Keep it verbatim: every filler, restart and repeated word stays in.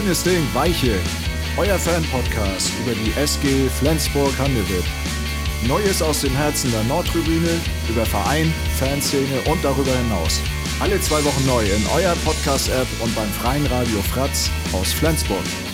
Schönes Ding, Weiche. Euer Fan-Podcast über die S G Flensburg-Handewitt. Neues aus dem Herzen der Nordtribüne, über Verein, Fanszene und darüber hinaus. Alle zwei Wochen neu in eurer Podcast-App und beim freien Radio Fratz aus Flensburg.